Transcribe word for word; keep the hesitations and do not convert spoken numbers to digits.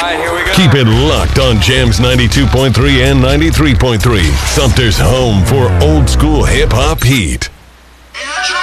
right, here we go. Keep it locked on Jams ninety-two point three and ninety-three point three. Sumter's home for old school hip hop heat. Try